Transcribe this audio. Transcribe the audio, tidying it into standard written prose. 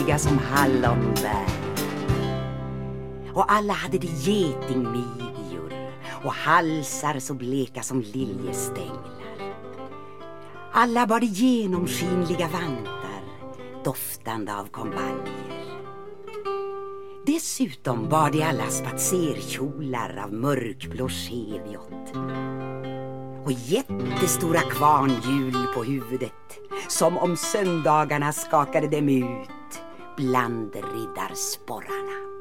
saftiga som hallonbär. Och alla hade de getingmidjor och halsar så bleka som liljestänglar. Alla bar de genomskinliga vantar, doftande av kombanjer. Dessutom bar de alla spatserkjolar av mörkblå cheviot och jättestora kvarnhjul på huvudet, som om söndagarna skakade dem ut bland riddarsporrarna.